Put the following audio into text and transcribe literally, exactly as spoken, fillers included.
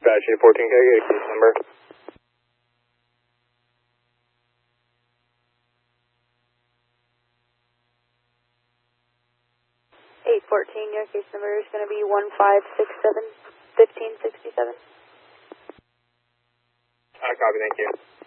Dispatch eight fourteen, can I get a case number? eight fourteen, your case number is going to be one five six seven, fifteen sixty-seven. Uh, copy, thank you.